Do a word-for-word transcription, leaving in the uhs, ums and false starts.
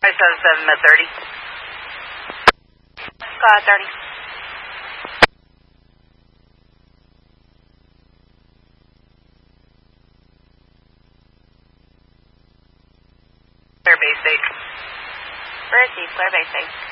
seven thirty. Uh, thirty. Clear base eight. Where is he? Clear base eight.